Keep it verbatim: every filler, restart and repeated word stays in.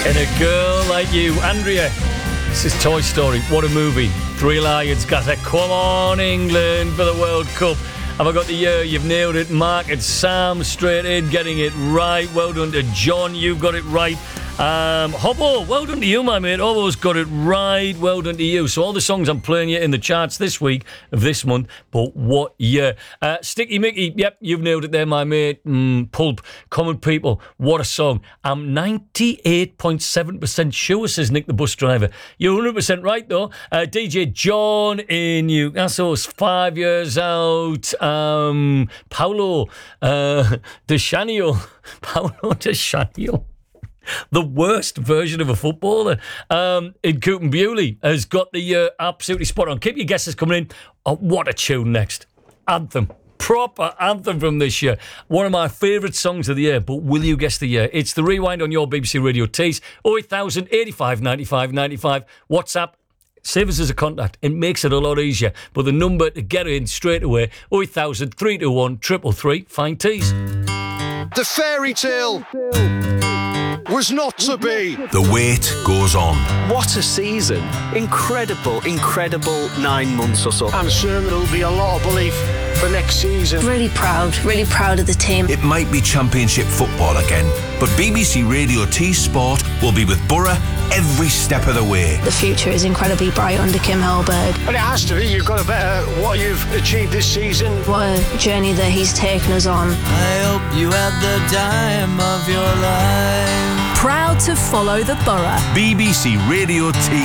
And a girl like you, Andrea. This is Toy Story. What a movie. Three Lions got it. Come on, England, for the World Cup. Have I got the year? You've nailed it. Mark and Sam straight in, getting it right. Well done to John. You've got it right. Um, Hobbo, well done to you, my mate. Hobbo's got it right. Well done to you. So all the songs I'm playing you in the charts this week of this month, but what year? Uh, Sticky Mickey, yep, you've nailed it there, my mate. Mm, Pulp, Common People, what a song. I'm ninety-eight point seven percent sure, says Nick the bus driver. You're one hundred percent right, though. Uh, D J John in Newcastle's five years out. Um, Paolo uh, DeShanio. Paolo DeShanio. The worst version of a footballer um, in Cooten Bewley has got the uh, absolutely spot on. Keep your guesses coming in. Oh, what a tune next. Anthem. Proper anthem from this year. One of my favourite songs of the year, but will you guess the year? It's the Rewind on your B B C Radio Tees. oh eight thousand, eighty-five, ninety-five, ninety-five. WhatsApp. Save us as a contact. It makes it a lot easier. But the number to get in straight away, oh eight thousand, three two one, three three three. Find Tees. The fairy tale was not to be. The wait goes on. What a season. Incredible, incredible nine months or so. I'm sure there'll be a lot of belief for next season. Really proud, really proud of the team. It might be Championship football again, but B B C Radio T Sport will be with Borough every step of the way. The future is incredibly bright under Kim Hellberg. And it has to be. You've got to better what you've achieved this season. What a journey that he's taken us on. I hope you had the time of your life. Proud to follow the Borough. B B C Radio T